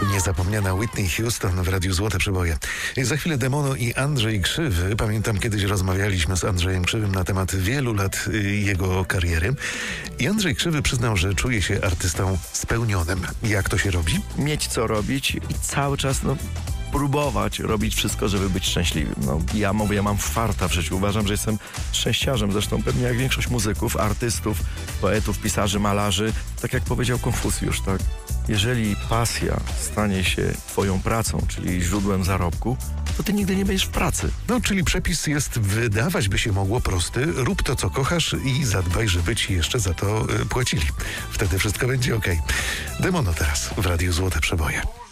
Niezapomniana Whitney Houston w Radiu Złote Przeboje. Za chwilę Demono i Andrzej Krzywy. Pamiętam, kiedyś rozmawialiśmy z Andrzejem Krzywym na temat wielu lat jego kariery. I Andrzej Krzywy przyznał, że czuje się artystą spełnionym. Jak to się robi? Mieć co robić i cały czas próbować robić wszystko, żeby być szczęśliwym. Ja mam farta w życiu. Uważam, że jestem szczęściarzem. Zresztą pewnie jak większość muzyków, artystów, poetów, pisarzy, malarzy. Tak jak powiedział Konfucjusz, tak? Jeżeli pasja stanie się twoją pracą, czyli źródłem zarobku, to ty nigdy nie będziesz w pracy. Czyli przepis jest, wydawać by się mogło, prosty. Rób to, co kochasz i zadbaj, żeby ci jeszcze za to płacili. Wtedy wszystko będzie okej. Demono teraz w Radiu Złote Przeboje.